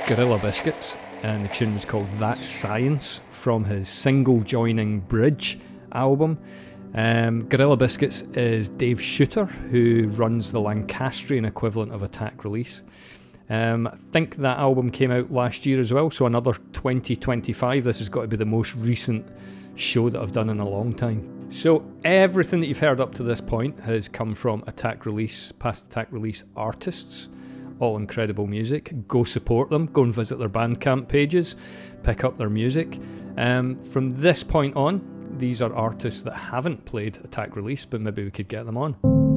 Gorilla Biscuits, and the tune was called That's Science from his Single Joining Bridge album. Gorilla Biscuits is Dave Shooter, who runs the Lancastrian equivalent of Attack Release. I think that album came out last year as well, so another 2025. This has got to be the most recent show that I've done in a long time. So everything that you've heard up to this point has come from Attack Release, past Attack Release artists. All incredible music. Go support them. Go and visit their Bandcamp pages. Pick up their music. From this point on, these are artists that haven't played Attack Release, but maybe we could get them on.